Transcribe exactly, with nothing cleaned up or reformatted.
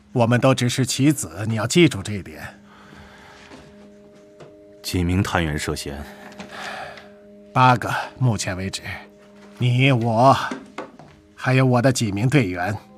我们都只是棋子，你要记住这一点。 几名探员涉嫌？ 八个，目前为止。你我，还有我的几名队员。